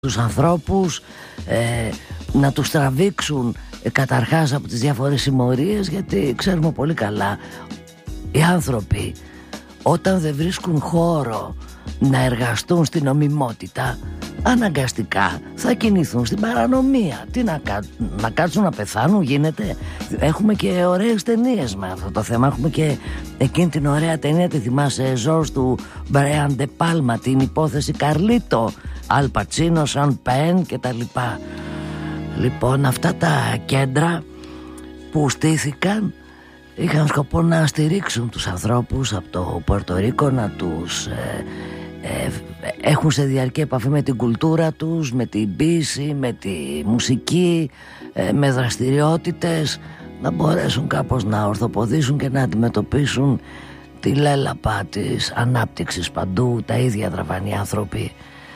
τους ανθρώπους, να τους τραβήξουν καταρχάς από τις διάφορες συμμορίες, γιατί ξέρουμε πολύ καλά οι άνθρωποι όταν δεν βρίσκουν χώρο να εργαστούν στην νομιμότητα, αναγκαστικά θα κινηθούν στην παρανομία. Τι να κάτσουν να πεθάνουν, γίνεται? Έχουμε και ωραίες ταινίες με αυτό το θέμα. Έχουμε και εκείνη την ωραία ταινία, τη θυμάσαι, Ζορς του Μπρέαν ντε Πάλμα, την υπόθεση Καρλίτο, Αλ Πατσίνο, Σαν Πεν και τα λοιπά. Λοιπόν, αυτά τα κέντρα που στήθηκαν είχαν σκοπό να στηρίξουν τους ανθρώπους από το Πουερτο-Ρίκο, να τους έχουν σε διαρκή επαφή με την κουλτούρα τους, με την ποίηση, με τη μουσική, με δραστηριότητες, να μπορέσουν κάπως να ορθοποδήσουν και να αντιμετωπίσουν τη λέλαπα της ανάπτυξης παντού, τα ίδια δραβανοί άνθρωποι.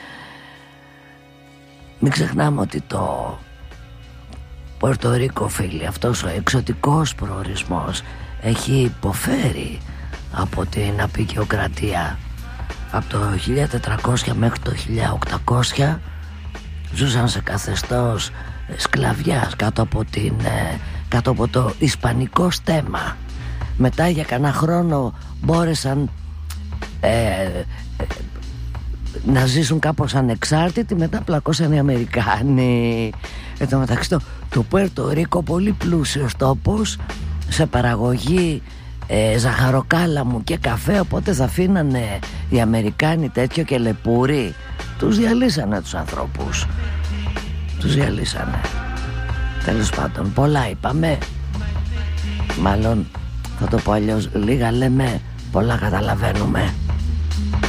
Μην ξεχνάμε ότι το Πουερτο-Ρίκο, φίλοι, αυτός ο εξωτικός προορισμός έχει υποφέρει από την αποικιοκρατία. Από το 1400 μέχρι το 1800 ζούσαν σε καθεστώς σκλαβιάς κάτω από το ισπανικό στέμμα. Μετά για κανένα χρόνο μπόρεσαν να ζήσουν κάπως ανεξάρτητοι, μετά πλακώσαν οι Αμερικάνοι. Εν τω μεταξύ το Πουερτο-Ρίκο, πολύ πλούσιος τόπος σε παραγωγή ζαχαροκάλαμου και καφέ, οπότε θα αφήνανε οι Αμερικάνοι τέτοιο και λεπούρι. Τους διαλύσανε τους ανθρώπους, τους διαλύσανε. Τέλος πάντων, πολλά είπαμε, μάλλον θα το πω αλλιώς, λίγα λέμε, πολλά καταλαβαίνουμε.